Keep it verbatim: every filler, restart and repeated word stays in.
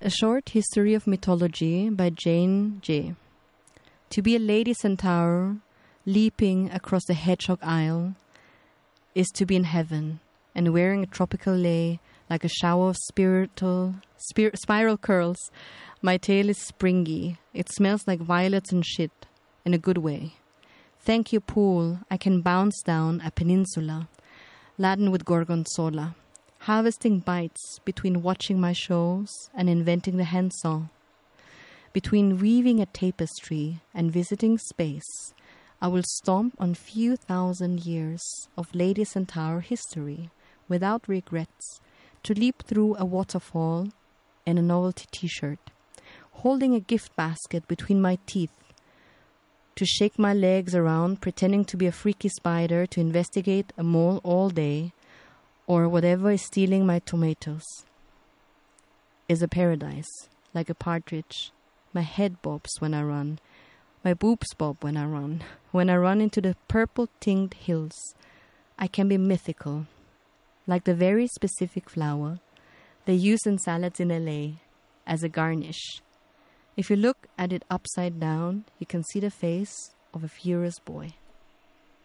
A Short History of Mythology by Jane Jay. To be a lady centaur leaping across the hedgehog isle is to be in heaven and wearing a tropical lei like a shower of spiritual spir- spiral curls. My tail is springy. It smells like violets and shit in a good way. Thank you, pool. I can bounce down a peninsula laden with gorgonzola, harvesting bites between watching my shows and inventing the handsaw. Between weaving a tapestry and visiting space, I will stomp on few thousand years of Lady Centaur history without regrets, to leap through a waterfall in a novelty t-shirt, holding a gift basket between my teeth, to shake my legs around pretending to be a freaky spider to investigate a mole all day, or whatever is stealing my tomatoes, is a paradise, like a partridge. My head bobs when I run. My boobs bob when I run. When I run into the purple-tinged hills, I can be mythical, like the very specific flower they use in salads in L A as a garnish. If you look at it upside down, you can see the face of a furious boy.